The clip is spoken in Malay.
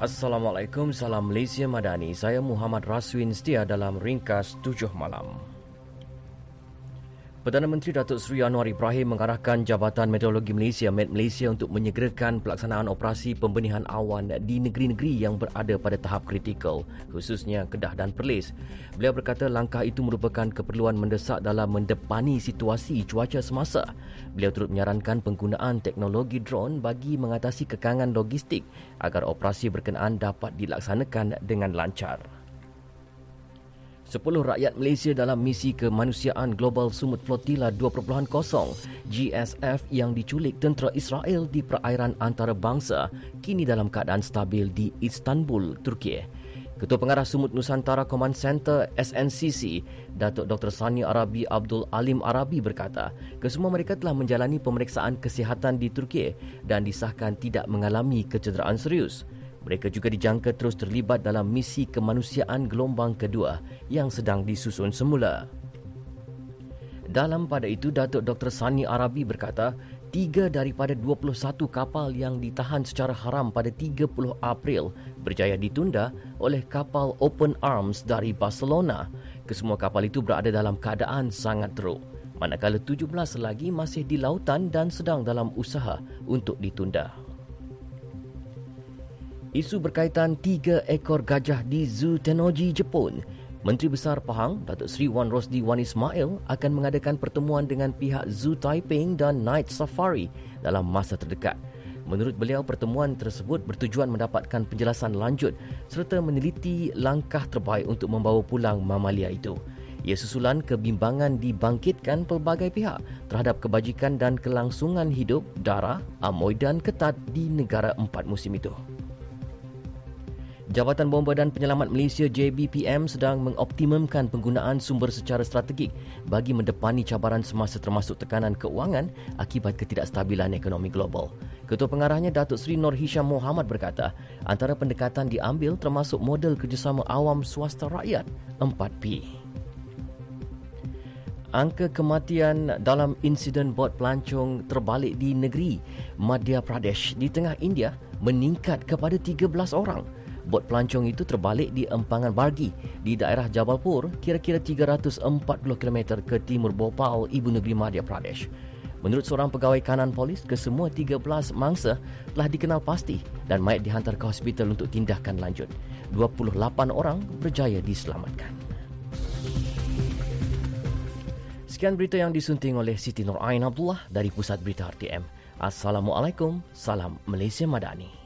Assalamualaikum, salam Malaysia Madani. Saya Muhammad Raswin setia dalam Ringkas 7 Malam. Perdana Menteri Datuk Seri Anwar Ibrahim mengarahkan Jabatan Meteorologi Malaysia (Met Malaysia) untuk menyegerakan pelaksanaan operasi pembenihan awan di negeri-negeri yang berada pada tahap kritikal, khususnya Kedah dan Perlis. Beliau berkata langkah itu merupakan keperluan mendesak dalam mendepani situasi cuaca semasa. Beliau turut menyarankan penggunaan teknologi drone bagi mengatasi kekangan logistik agar operasi berkenaan dapat dilaksanakan dengan lancar. 10 rakyat Malaysia dalam misi kemanusiaan Global Sumut Flotilla 2.0 GSF yang diculik tentera Israel di perairan antarabangsa kini dalam keadaan stabil di Istanbul, Turki. Ketua Pengarah Sumut Nusantara Command Center SNCC, Datuk Dr. Sani Arabi Abdul Alim Arabi berkata, kesemua mereka telah menjalani pemeriksaan kesihatan di Turki dan disahkan tidak mengalami kecederaan serius. Mereka juga dijangka terus terlibat dalam misi kemanusiaan gelombang kedua yang sedang disusun semula. Dalam pada itu, Datuk Dr. Sani Arabi berkata, 3 daripada 21 kapal yang ditahan secara haram pada 30 April berjaya ditunda oleh kapal Open Arms dari Barcelona. Kesemua kapal itu berada dalam keadaan sangat teruk, manakala 17 lagi masih di lautan dan sedang dalam usaha untuk ditunda. Isu berkaitan 3 ekor gajah di Zoo Tennoji, Jepun. Menteri Besar Pahang, Datuk Seri Wan Rosdi Wan Ismail akan mengadakan pertemuan dengan pihak Zoo Taiping dan Night Safari dalam masa terdekat. Menurut beliau, pertemuan tersebut bertujuan mendapatkan penjelasan lanjut serta meneliti langkah terbaik untuk membawa pulang mamalia itu. Ia susulan kebimbangan dibangkitkan pelbagai pihak terhadap kebajikan dan kelangsungan hidup, dara, amoy dan ketat di negara 4 musim itu. Jabatan Bomba dan Penyelamat Malaysia JBPM sedang mengoptimumkan penggunaan sumber secara strategik bagi mendepani cabaran semasa termasuk tekanan keuangan akibat ketidakstabilan ekonomi global. Ketua Pengarahnya Datuk Seri Nur Hisham Mohamad berkata, antara pendekatan diambil termasuk model kerjasama awam swasta rakyat 4P. Angka kematian dalam insiden bot pelancong terbalik di negeri Madhya Pradesh di tengah India meningkat kepada 13 orang. Bot pelancong itu terbalik di empangan Bargi di daerah Jabalpur, kira-kira 340 km ke timur Bhopal, ibu negeri Madhya Pradesh. Menurut seorang pegawai kanan polis, kesemua 13 mangsa telah dikenal pasti dan mayat dihantar ke hospital untuk tindakan lanjut. 28 orang berjaya diselamatkan. Sekian berita yang disunting oleh Siti Nur Ain Abdullah dari Pusat Berita RTM. Assalamualaikum, salam Malaysia Madani.